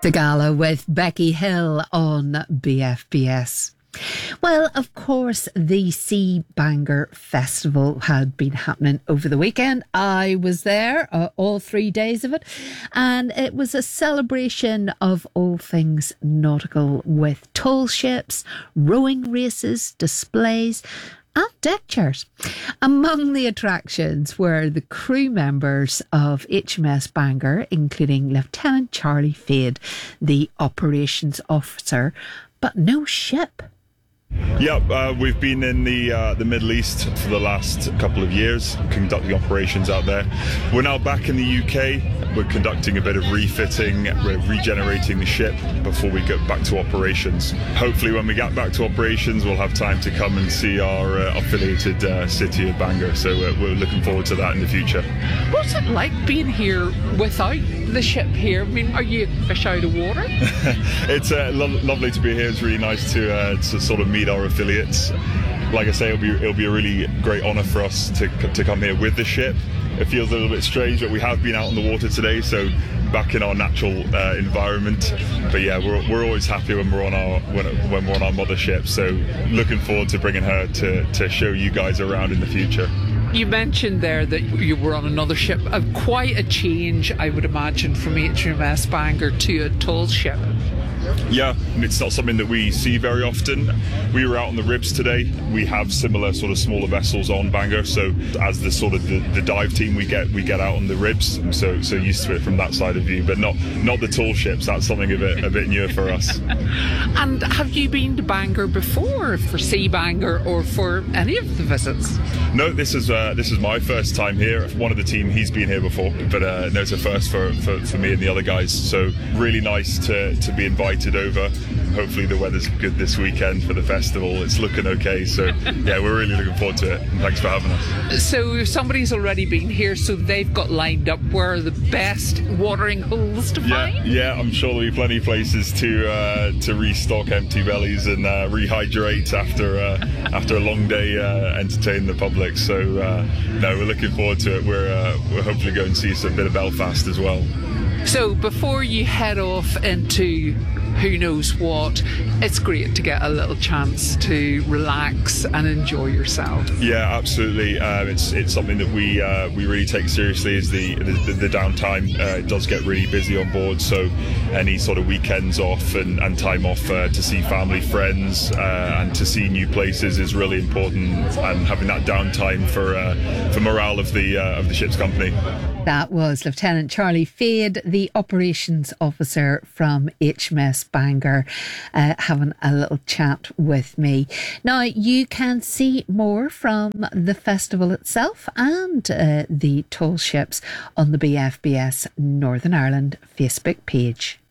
The gala with Becky Hill on BFBS. Well, of course, the Sea Banger Festival had been happening over the weekend. I was there all 3 days of it, and it was a celebration of all things nautical with tall ships, rowing races, displays and deck chairs. Among the attractions were the crew members of HMS Bangor, including Lieutenant Charlie Fade, the operations officer, but no ship. Yeah, we've been in the Middle East for the last couple of years, conducting operations out there. We're now back in the UK. We're conducting a bit of refitting, we're regenerating the ship before we get back to operations. Hopefully when we get back to operations, we'll have time to come and see our affiliated city of Bangor. So we're looking forward to that in the future. What's it like being here without the ship here? I mean, are you a fish out of water? It's lovely to be here. It's really nice to sort of meet our affiliates. Like I say, it'll be a really great honour for us to come here with the ship. It feels a little bit strange, but we have been out on the water today, so back in our natural environment. But yeah, we're always happy when we're on our mothership. So looking forward to bringing her to show you guys around in the future. You mentioned there that you were on another ship. Quite a change, I would imagine, from HMS Bangor to a tall ship. Yeah, it's not something that we see very often. We were out on the Ribs today. We have similar sort of smaller vessels on Bangor, so as the sort of the dive team, we get out on the Ribs. I'm so used to it from that side of view, but not the tall ships. That's something a bit newer for us. And have you been to Bangor before, for Sea Bangor or for any of the visits? No, this is my first time here. One of the team, he's been here before, but no, it's a first for me and the other guys. So really nice to be invited over. Hopefully the weather's good this weekend for the festival. It's looking okay, so yeah, we're really looking forward to it, and thanks for having us. So if somebody's already been here, so they've got lined up where are the best watering holes to find? Yeah, I'm sure there'll be plenty of places to restock empty bellies and rehydrate after a long day entertaining the public. So no, we're looking forward to it. We're hopefully going to see a bit of Belfast as well. So before you head off into who knows what, it's great to get a little chance to relax and enjoy yourself. Yeah, absolutely. It's something that we really take seriously, is the downtime. It does get really busy on board, so any sort of weekends off and time off to see family, friends, and to see new places is really important, and having that downtime for morale of the ship's company. That was Lieutenant Charlie Fade, the operations officer from HMS Bangor, having a little chat with me. Now, you can see more from the festival itself and the tall ships on the BFBS Northern Ireland Facebook page.